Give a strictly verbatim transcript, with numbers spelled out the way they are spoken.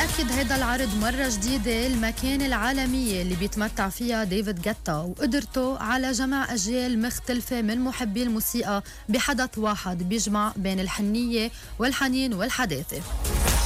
بيأكد هذا العرض مرة جديدة المكانة العالمية اللي بيتمتع فيها ديفيد غيتا وقدرته على جمع أجيال مختلفة من محبي الموسيقى بحدث واحد بيجمع بين الحنية والحنين والحداثة.